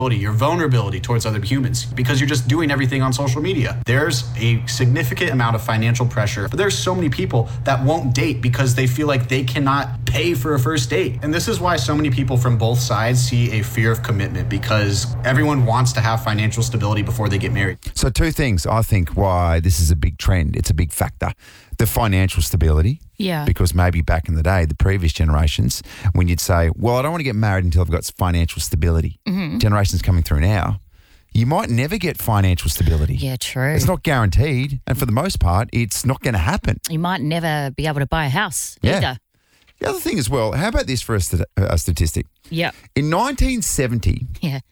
your vulnerability towards other humans, because you're just doing everything on social media. There's a significant amount of financial pressure, but there's so many people that won't date because they feel like they cannot pay for a first date. And this is why so many people from both sides see a fear of commitment, because everyone wants to have financial stability before they get married. So two things I think why this is a big trend. It's a big factor. The financial stability. Yeah. Because maybe back in the day, the previous generations, when you'd say, well, I don't want to get married until I've got financial stability. Mm-hmm. Generations coming through now, you might never get financial stability. Yeah, true. It's not guaranteed. And for the most part, it's not going to happen. You might never be able to buy a house either. The other thing as well, how about this for a statistic? Yeah. In 1970,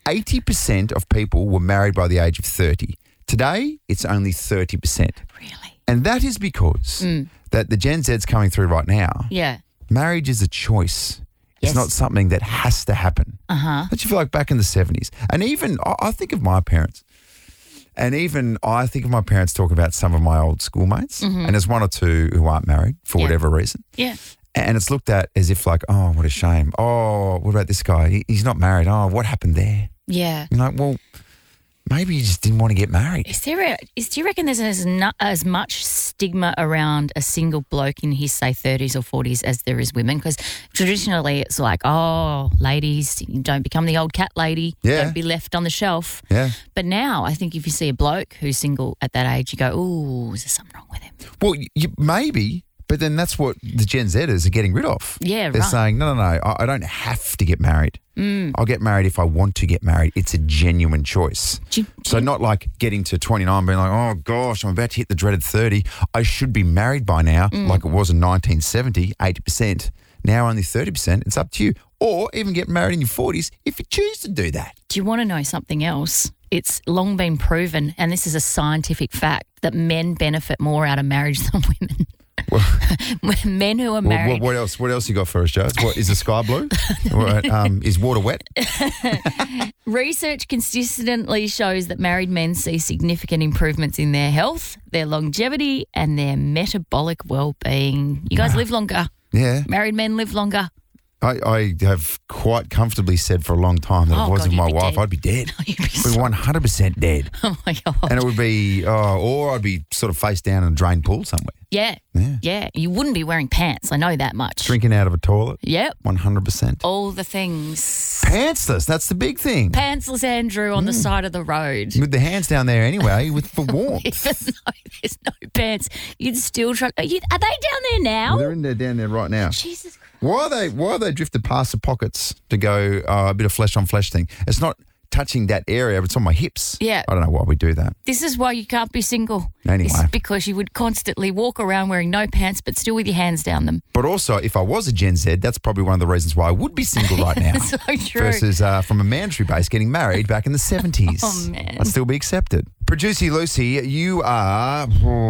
80% of people were married by the age of 30. Today, it's only 30%. Really? And that is because that the Gen Z's coming through right now, marriage is a choice. Yes. It's not something that has to happen. Don't you feel like back in the 70s? And even, I think of my parents, and even I think of my parents talking about some of my old schoolmates, and there's one or two who aren't married for whatever reason. Yeah. And it's looked at as if like, oh, what a shame. Oh, what about this guy? He's not married. Oh, what happened there? Yeah. You're like, well, maybe you just didn't want to get married. Do you reckon there's as much stigma around a single bloke in his, say, 30s or 40s as there is women? Because traditionally it's like, oh, ladies, you don't become the old cat lady. Yeah. Don't be left on the shelf. Yeah. But now I think if you see a bloke who's single at that age, you go, ooh, is there something wrong with him? Well, maybe, but then that's what the Gen Zers are getting rid of. Yeah, They're right. saying, no, I don't have to get married. I'll get married if I want to get married. It's a genuine choice. So not like getting to 29 being like, oh, gosh, I'm about to hit the dreaded 30. I should be married by now, like it was in 1970, 80%. Now only 30%. It's up to you. Or even get married in your 40s if you choose to do that. Do you want to know something else? It's long been proven, and this is a scientific fact, that men benefit more out of marriage than women. Men who are married. What else? What else you got for us, Joe? What is the sky blue? Is water wet? Research consistently shows that married men see significant improvements in their health, their longevity, and their metabolic well-being. You guys live longer. Yeah. Married men live longer. I have quite comfortably said for a long time that if I was with my wife, I'd be dead. You'd be I'd be 100% dead. Oh, my God. And it would be, or I'd be sort of face down in a drained pool somewhere. Yeah. You wouldn't be wearing pants. I know that much. Drinking out of a toilet. Yep. 100%. All the things. Pantsless, that's the big thing. Pantsless Andrew on the side of the road. With the hands down there anyway, for warmth. Even though there's no pants, you'd still try. Are they down there now? They're down there right now. Jesus Christ. Why are they drifted past the pockets to go a bit of flesh on flesh thing? It's not touching that area, but it's on my hips. Yeah. I don't know why we do that. This is why you can't be single. Anyway. This is because you would constantly walk around wearing no pants but still with your hands down them. But also, if I was a Gen Z, that's probably one of the reasons why I would be single right now. So true. Versus from a mandatory base getting married back in the 70s. Oh, man. I'd still be accepted. Producer Lucy, you are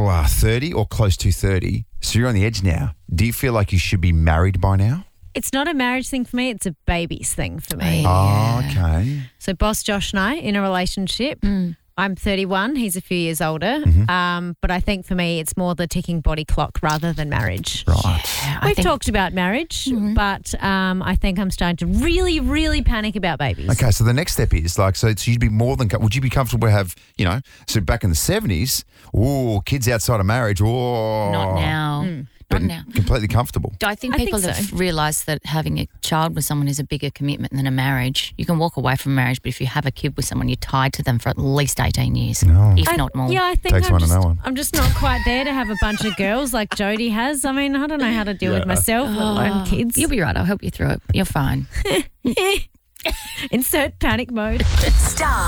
30 or close to 30, so you're on the edge now. Do you feel like you should be married by now? It's not a marriage thing for me. It's a babies thing for me. Oh, okay. So boss Josh and I in a relationship. I'm 31. He's a few years older. But I think for me, it's more the ticking body clock rather than marriage. Right. Yeah, We've talked about marriage, but I think I'm starting to really, really panic about babies. Okay, so the next step is so you'd be more than, would you be comfortable to have, so back in the 70s, kids outside of marriage, Not now. Not now. completely comfortable. I think I people think so. have realised that having a child with someone is a bigger commitment than a marriage. You can walk away from marriage, but if you have a kid with someone, you're tied to them for at least 18 years, if not more. Yeah, I think Takes one to know one. I'm just not quite there to have a bunch of girls like Jodie has. I mean, I don't know how to deal with myself, let alone kids. You'll be right. I'll help you through it. You're fine. Insert panic mode. Star